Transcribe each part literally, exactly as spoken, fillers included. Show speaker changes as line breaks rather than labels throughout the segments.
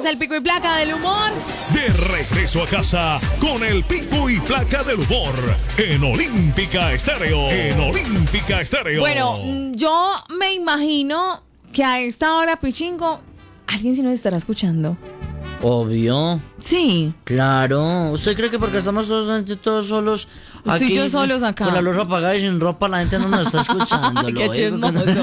el pico y placa del humor.
De regreso a casa con el pico y placa del humor en Olímpica Estéreo. En Olímpica Estéreo.
Bueno, yo me imagino que a esta hora, Pichingo, alguien sí nos estará escuchando.
Obvio.
Sí.
Claro. ¿Usted cree que porque estamos todos, todos solos aquí?
Sí, yo solos acá.
Con la luz apagada y sin ropa, la gente no nos está escuchando.
Qué
lo
chismoso.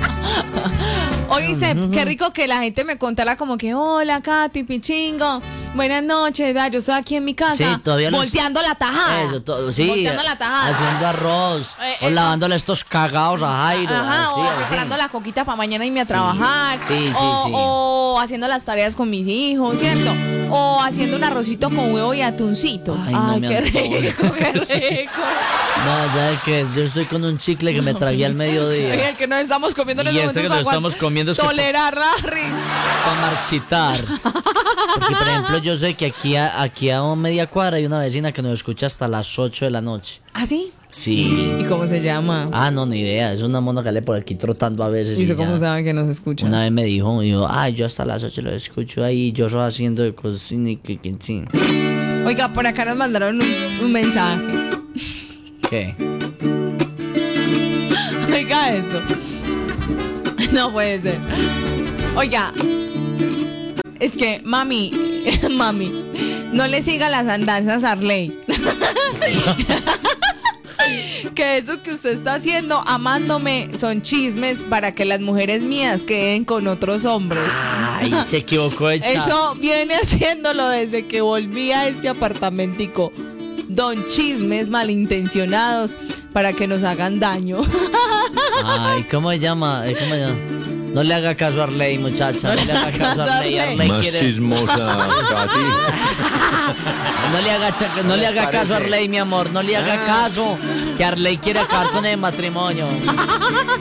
Oye, Sep, qué rico que la gente me contara como que, hola, Katy, Pichingo, buenas noches, vea, yo estoy aquí en mi casa,
Sí, todavía los-
volteando la tajada.
Eso, todo, sí.
Volteando la tajada.
Haciendo arroz.
Eh,
o
eh,
lavándole estos cagados a Jairo.
Ajá,
así,
o
así.
preparando la coquita para mañana irme a trabajar.
sí, sí,
o,
sí.
o haciendo las tareas con mis hijos, ¿cierto? O haciendo un arrocito con huevo y atuncito.
Ay, no me
qué
antojo.
rico, qué rico.
No, ¿sabes qué? Yo estoy con un chicle que me tragué al mediodía.
Oye, el que nos estamos comiendo en
Y
este
este que
momento
nos
para
estamos comiendo es que-
tolerar, Larry.
Para marchitar. Porque, por ejemplo, yo sé que aquí a, aquí a media cuadra hay una vecina que nos escucha hasta las ocho de la noche.
¿Ah, sí?
Sí.
¿Y cómo se llama?
Ah, no, ni idea. Es una mona que le por aquí trotando a veces.
¿Y eso
ya.
cómo sabe que nos escucha?
Una vez me dijo, me dijo, ay, yo hasta las ocho lo escucho ahí, yo soy haciendo de cocina y que, que sí.
Oiga, por acá nos mandaron un, un mensaje.
¿Qué?
Oiga eso. No puede ser. Oiga, es que, mami, mami, no le siga las andanzas a Arley. Que eso que usted está haciendo, amándome, son chismes para que las mujeres mías queden con otros hombres.
Ay, se equivocó de chat.
Eso viene haciéndolo desde que volví a este apartamentico. Don chismes malintencionados para que nos hagan daño.
Ay, ¿cómo se llama? Eh, ¿Cómo se llama? No le haga caso a Arley, muchacha. No le haga caso a Arley. Arley
Más
quiere...
chismosa, Katy.
No le haga, cha- no le haga caso a Arley, mi amor. No le haga caso. Que Arley quiere acabar con el matrimonio.